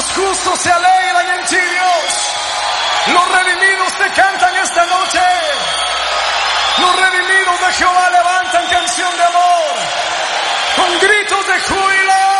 Los justos se alegran en ti, Dios. Los redimidos te cantan.